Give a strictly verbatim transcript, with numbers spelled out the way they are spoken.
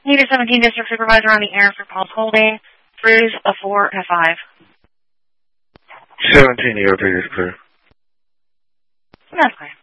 Meter seventeen, District Supervisor on the air for Paul's Holding. Cruise a four and a five. seventeen, E O P is clear. That's clear.